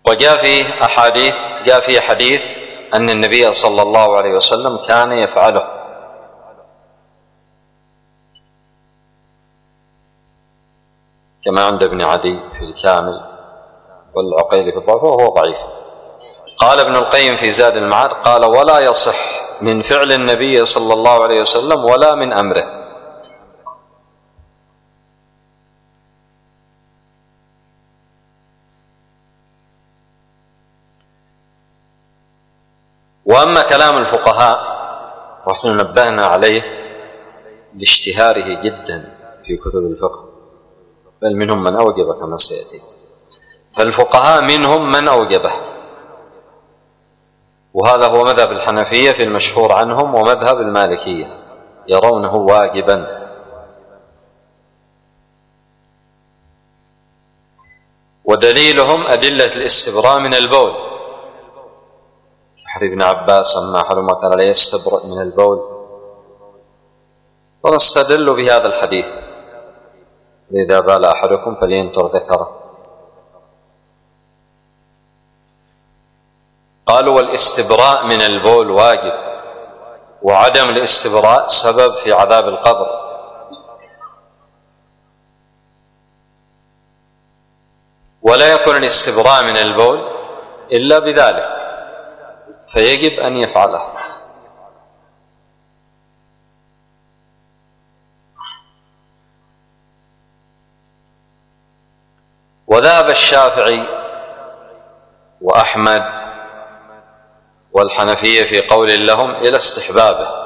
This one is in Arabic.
وجاء في حديث أن النبي صلى الله عليه وسلم كان يفعله، كما عند ابن عدي في الكامل والعقيلي في الضعف وهو ضعيف. قال ابن القيم في زاد المعاد قال: ولا يصح من فعل النبي صلى الله عليه وسلم ولا من أمره. وأما كلام الفقهاء ونحن نبهنا عليه لاشتهاره جدا في كتب الفقه، بل منهم من أوجب كما سيأتي، فالفقهاء منهم من أوجبه، وهذا هو مذهب الحنفية في المشهور عنهم ومذهب المالكية، يرونه واجبا. ودليلهم أدلة الاستبراء من البول، حديث ابن عباس أما أحدكم كان لا يستبرئ من البول، ونستدل بهذا الحديث: إذا بال أحدكم فلينطر ذكره. قالوا: والاستبراء من البول واجب، وعدم الاستبراء سبب في عذاب القبر. ولا يكون الاستبراء من البول إلا بذلك، فيجب أن يفعله. وذهب الشافعي وأحمد والحنفية في قول لهم إلى استحبابه،